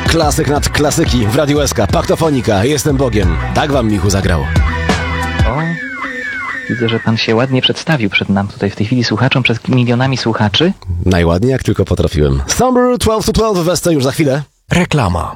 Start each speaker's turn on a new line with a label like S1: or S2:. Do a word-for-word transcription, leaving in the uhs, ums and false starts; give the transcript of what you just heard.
S1: Klasyk nad klasyki w Radiu S K. Paktofonika. Jestem Bogiem. Tak wam Michu zagrał.
S2: O, widzę, że pan się ładnie przedstawił przed nam tutaj w tej chwili słuchaczom, przed milionami słuchaczy.
S1: Najładniej jak tylko potrafiłem. Summer dwanaście to dwanaście w Wesce już za chwilę.
S3: Reklama.